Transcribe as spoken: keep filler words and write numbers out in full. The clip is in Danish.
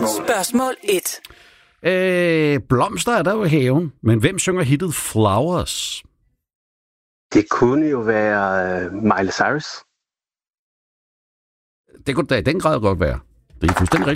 Spørgsmål et. Øh, blomster er der jo i haven, men hvem synger hittet Flowers? Det kunne jo være uh, Miley Cyrus. Det kunne da i den grad godt være. Det er fuldstændig rigtigt.